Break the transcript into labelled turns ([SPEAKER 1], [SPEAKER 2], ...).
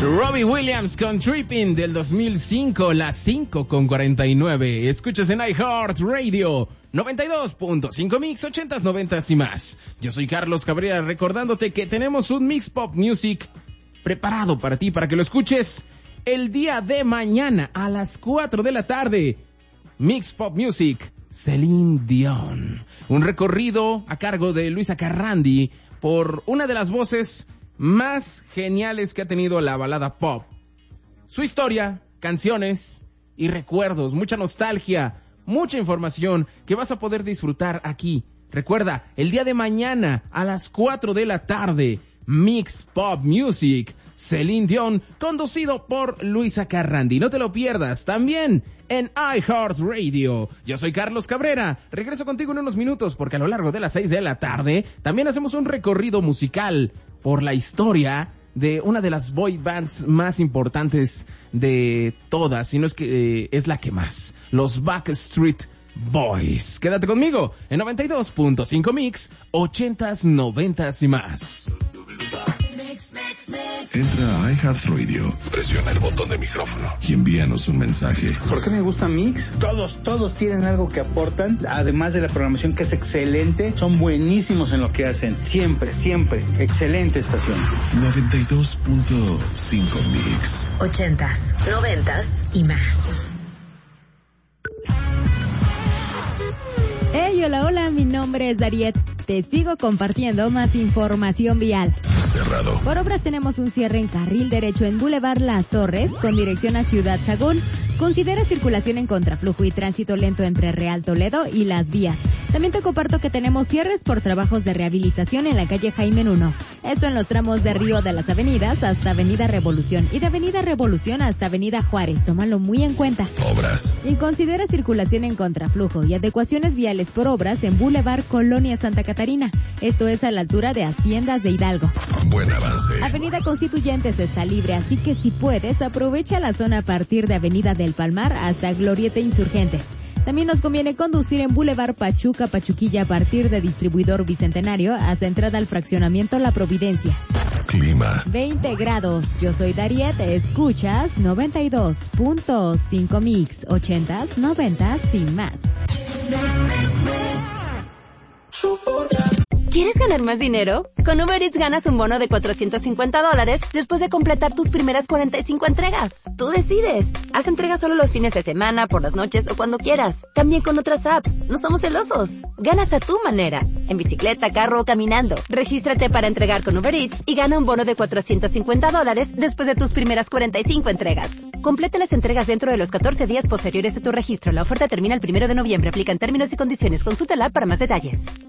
[SPEAKER 1] Robbie Williams con Tripping del 2005, las 5:49. Escuchas en iHeart Radio 92.5 Mix, 80s, 90s y más. Yo soy Carlos Cabrera, recordándote que tenemos un Mix Pop Music preparado para ti, para que lo escuches el día de mañana a las 4 de la tarde. Mix Pop Music, Celine Dion. Un recorrido a cargo de Luisa Carrandi por una de las voces más geniales que ha tenido la balada pop. Su historia, canciones y recuerdos, mucha nostalgia, mucha información que vas a poder disfrutar aquí. Recuerda, el día de mañana a las 4 de la tarde, Mix Pop Music, Celine Dion, conducido por Luisa Carrandi. No te lo pierdas, también en iHeart Radio. Yo soy Carlos Cabrera, regreso contigo en unos minutos porque a lo largo de las 6 de la tarde también hacemos un recorrido musical por la historia de una de las boy bands más importantes de todas, si no es que es la que más, los Backstreet Boys. Quédate conmigo en 92.5 Mix, 80s, 90s y más.
[SPEAKER 2] Entra a iHeartRadio, presiona el botón de micrófono y envíanos un mensaje.
[SPEAKER 3] ¿Por qué me gusta Mix? Todos tienen algo que aportan, además de la programación que es excelente, son buenísimos en lo que hacen, siempre, excelente estación.
[SPEAKER 2] 92.5 Mix,
[SPEAKER 4] 80s, 90s y más.
[SPEAKER 5] Hey, hola, mi nombre es Dariet. Te sigo compartiendo más información vial.
[SPEAKER 2] Cerrado.
[SPEAKER 5] Por obras tenemos un cierre en carril derecho en Boulevard Las Torres con dirección a Ciudad Sagún. Considera circulación en contraflujo y tránsito lento entre Real Toledo y Las Vías. También te comparto que tenemos cierres por trabajos de rehabilitación en la calle Jaime I. Esto en los tramos de Río de las Avenidas hasta Avenida Revolución y de Avenida Revolución hasta Avenida Juárez. Tómalo muy en cuenta.
[SPEAKER 2] Obras.
[SPEAKER 5] Y considera circulación en contraflujo y adecuaciones viales por obras en Boulevard Colonia Santa Catarina. Esto es a la altura de Haciendas de Hidalgo.
[SPEAKER 2] Buen avance.
[SPEAKER 5] Avenida Constituyentes está libre, así que si puedes, aprovecha la zona a partir de Avenida del Palmar hasta Glorieta Insurgentes. También nos conviene conducir en Boulevard Pachuquilla a partir de Distribuidor Bicentenario hasta entrada al fraccionamiento La Providencia.
[SPEAKER 2] Clima.
[SPEAKER 5] 20 grados. Yo soy Dariet, escuchas 92.5 Mix, 80s, 90s y más.
[SPEAKER 6] ¿Quieres ganar más dinero? Con Uber Eats ganas un bono de $450 después de completar tus primeras 45 entregas. Tú decides. Haz entregas solo los fines de semana, por las noches o cuando quieras. También con otras apps. No somos celosos. Ganas a tu manera. En bicicleta, carro o caminando. Regístrate para entregar con Uber Eats y gana un bono de $450 después de tus primeras 45 entregas. Completa las entregas dentro de los 14 días posteriores a tu registro. La oferta termina el 1 de noviembre. Aplican términos y condiciones. Consulta la app para más detalles.